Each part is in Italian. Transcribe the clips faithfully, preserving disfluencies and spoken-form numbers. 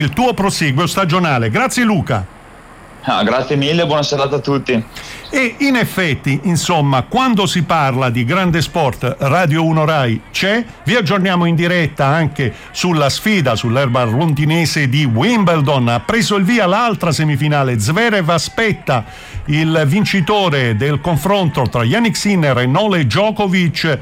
il tuo proseguo stagionale. Grazie Luca. Ah, grazie mille, buona serata a tutti. E in effetti, insomma, quando si parla di grande sport, Radio uno Rai c'è. Vi aggiorniamo in diretta anche sulla sfida sull'erba londinese di Wimbledon. Ha preso il via l'altra semifinale. Zverev aspetta il vincitore del confronto tra Jannik Sinner e Novak Djokovic.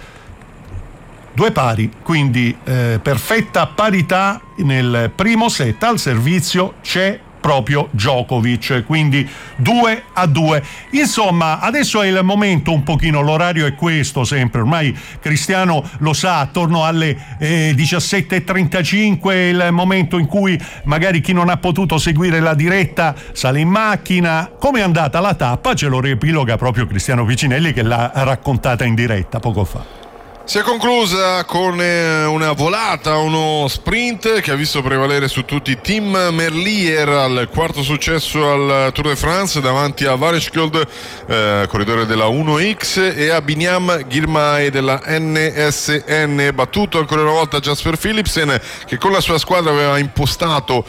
Due pari, quindi eh, perfetta parità nel primo set. Al servizio c'è proprio Djokovic, quindi due a due. Insomma, adesso è il momento un pochino, l'orario è questo sempre, ormai Cristiano lo sa, attorno alle eh, diciassette e trentacinque è il momento in cui magari chi non ha potuto seguire la diretta sale in macchina. Come è andata la tappa? Ce lo riepiloga proprio Cristiano Piccinelli, che l'ha raccontata in diretta poco fa. Si è conclusa con una volata, uno sprint che ha visto prevalere su tutti Tim Merlier al quarto successo al Tour de France davanti a Varescold, eh, corridore della uno X, e a Binyam Girmay della N S N. Battuto ancora una volta Jasper Philipsen, che con la sua squadra aveva impostato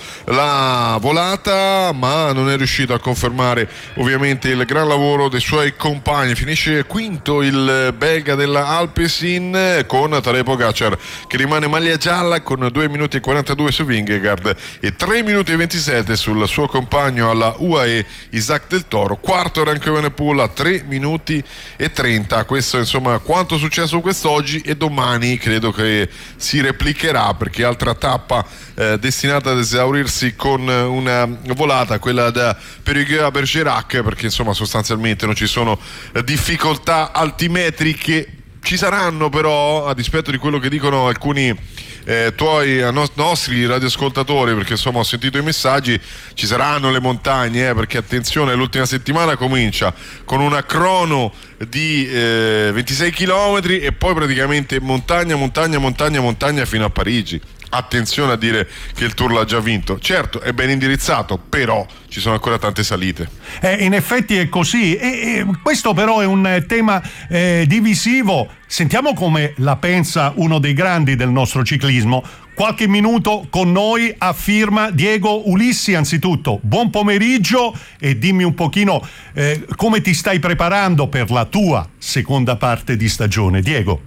la volata, ma non è riuscito a confermare ovviamente il gran lavoro dei suoi compagni. Finisce quinto il belga della Alpecin, con Tadej Pogacar che rimane maglia gialla con due minuti e quarantadue su Vingegaard e tre minuti e ventisette sul suo compagno alla U A E Isaac Del Toro. Quarto Remco Evenepoel a tre minuti e trenta. Questo insomma quanto è successo quest'oggi, e domani credo che si replicherà, perché altra tappa eh, destinata ad esaurirsi con una volata, quella da Périgueux a Bergerac, perché insomma sostanzialmente non ci sono eh, difficoltà altimetriche. Ci saranno però, a dispetto di quello che dicono alcuni eh, tuoi no- nostri radioascoltatori, perché insomma ho sentito i messaggi, ci saranno le montagne, eh, perché attenzione, l'ultima settimana comincia con una crono di eh, ventisei chilometri e poi praticamente montagna, montagna, montagna, montagna fino a Parigi. Attenzione a dire che il Tour l'ha già vinto. Certo, è ben indirizzato, però ci sono ancora tante salite. Eh, in effetti è così, e, e questo però è un tema eh, divisivo. Sentiamo come la pensa uno dei grandi del nostro ciclismo. Qualche minuto con noi a firma Diego Ulissi. Anzitutto buon pomeriggio e dimmi un pochino eh, come ti stai preparando per la tua seconda parte di stagione, Diego.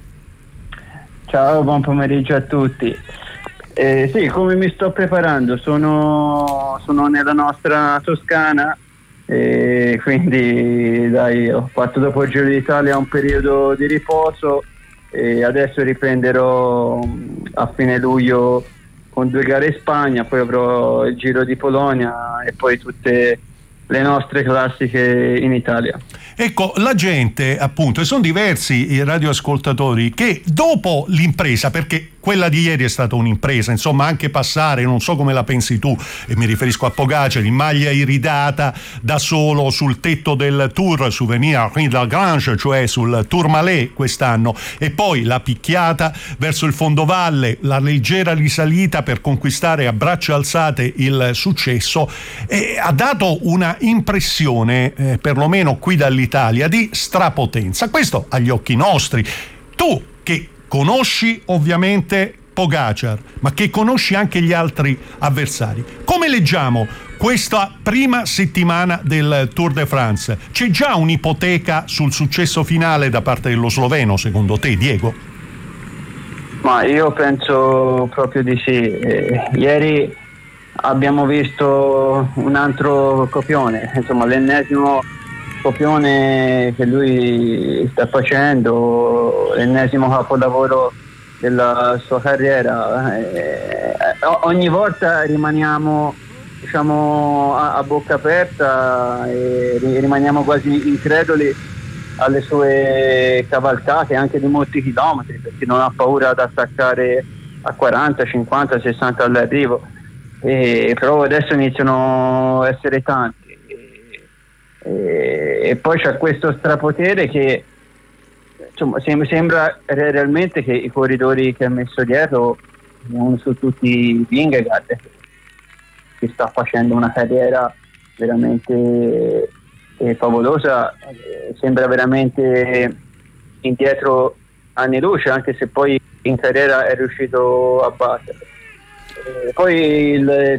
Ciao, buon pomeriggio a tutti. Eh, sì, come mi sto preparando? Sono, sono nella nostra Toscana, eh, quindi dai, ho fatto dopo il Giro d'Italia un periodo di riposo e adesso riprenderò a fine luglio con due gare in Spagna, poi avrò il Giro di Polonia e poi tutte le nostre classiche in Italia. Ecco, la gente appunto, e sono diversi i radioascoltatori che dopo l'impresa, perché quella di ieri è stata un'impresa, insomma anche passare, non so come la pensi tu, e mi riferisco a Pogacar in maglia iridata da solo sul tetto del Tour Souvenir del Grange, cioè sul Tourmalet quest'anno, e poi la picchiata verso il fondovalle, la leggera risalita per conquistare a braccia alzate il successo, e ha dato una impressione, eh, perlomeno qui dall'Italia, di strapotenza. Questo agli occhi nostri. Tu che conosci ovviamente Pogacar, ma che conosci anche gli altri avversari, come leggiamo questa prima settimana del Tour de France? C'è già un'ipoteca sul successo finale da parte dello sloveno, secondo te, Diego? Ma io penso proprio di sì. Eh, ieri abbiamo visto un altro copione, insomma l'ennesimo copione che lui sta facendo, l'ennesimo capolavoro della sua carriera. Eh, ogni volta rimaniamo, diciamo, a, a bocca aperta e rimaniamo quasi increduli alle sue cavalcate anche di molti chilometri, perché non ha paura ad attaccare a quaranta, cinquanta, sessanta all'arrivo, e però adesso iniziano a essere tanti. E, e poi c'è questo strapotere che insomma sem- sembra realmente che i corridori che ha messo dietro, uno su tutti Vingegaard, che sta facendo una carriera veramente eh, favolosa, eh, sembra veramente indietro anni luce, anche se poi in carriera è riuscito a battere. poi il